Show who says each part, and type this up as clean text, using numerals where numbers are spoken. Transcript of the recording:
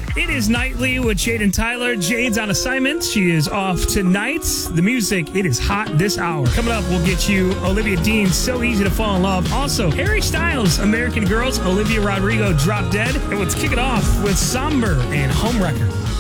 Speaker 1: It is Nightly with Jade and Tyler. Jade's on assignment. She is off tonight. The music, it is hot this hour. Coming up, we'll get you Olivia Dean's So Easy to Fall in Love. Also, Harry Styles, American Girls, Olivia Rodrigo, Drop Dead. And let's kick it off with Somber and Homewrecker.